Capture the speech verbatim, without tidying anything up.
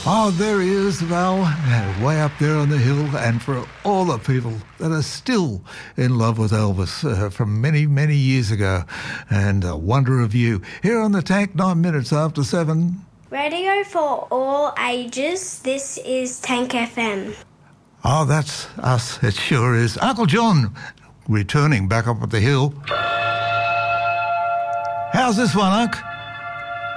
Oh, there he is, Val, way up there on the hill, and for all the people that are still in love with Elvis uh, from many, many years ago, and a wonder of you. Here on the Tank, nine minutes after seven. Radio for all ages, this is Tank F M. Oh, that's us, it sure is. Uncle John, returning back up at the hill. How's this one, Unc?